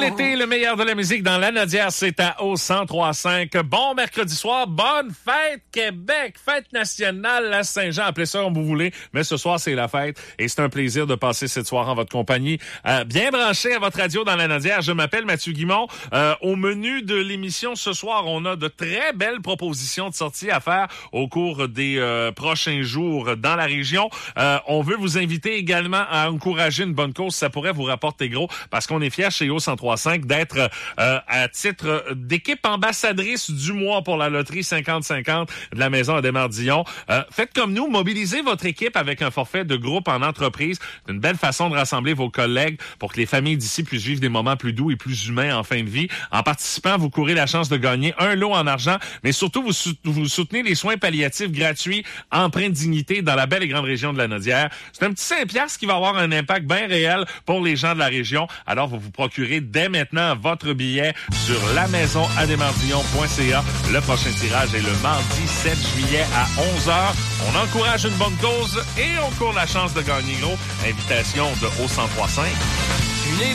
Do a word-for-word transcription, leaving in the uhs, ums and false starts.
l'été, le meilleur de la musique dans la Nodière, c'est à O cent trois cinq. Bon mercredi soir, bonne fête Québec, fête nationale à Saint-Jean, appelez ça comme vous voulez, mais ce soir c'est la fête et c'est un plaisir de passer cette soirée en votre compagnie. Euh, bien branché à votre radio dans la Nodière, je m'appelle Mathieu Guimond. Euh, au menu de l'émission ce soir, on a de très belles propositions de sorties à faire au cours des euh, prochains jours dans la région. Euh, on veut vous inviter également à encourager une bonne cause, ça pourrait vous rapporter gros parce qu'on est fiers chez O cent trois cinq d'être euh, à titre d'équipe ambassadrice du mois pour la loterie cinquante cinquante de la Maison Adémar-Dion. Euh, faites comme nous, mobilisez votre équipe avec un forfait de groupe en entreprise. C'est une belle façon de rassembler vos collègues pour que les familles d'ici puissent vivre des moments plus doux et plus humains en fin de vie. En participant, vous courez la chance de gagner un lot en argent, mais surtout, vous, sou- vous soutenez les soins palliatifs gratuits empreints de dignité dans la belle et grande région de la Nodière. C'est un petit cinq piastres qui va avoir un impact bien réel pour les gens de la région. Alors, vous vous procurez dès maintenant votre billet sur la maison adémar-dion point c a. Le prochain tirage est le mardi sept juillet à onze heures. On encourage une bonne cause et on court la chance de gagner gros. Invitation de O cent trois cinq.